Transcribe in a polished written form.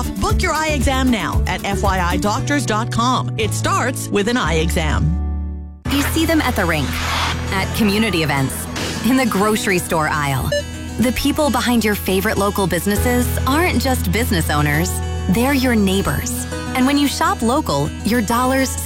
off. Book your eye exam now at FYIDoctors.com. It starts with an eye exam. You see them at the rink, at community events, in the grocery store aisle. The people behind your favorite local businesses aren't just business owners, they're your neighbors. And when you shop local, your dollars